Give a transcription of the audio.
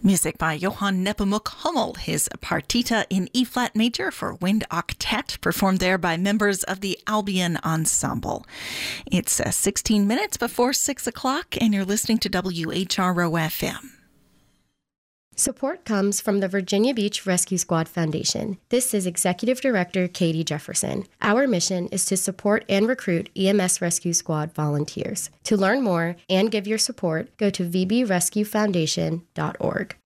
Music by Johann Nepomuk Hummel, his Partita in E-flat major for wind octet, performed there by members of the Albion Ensemble. It's 16 minutes before 6 o'clock, and you're listening to WHRO-FM. Support comes from the Virginia Beach Rescue Squad Foundation. This is Executive Director Katie Jefferson. Our mission is to support and recruit EMS Rescue Squad volunteers. To learn more and give your support, go to vbrescuefoundation.org.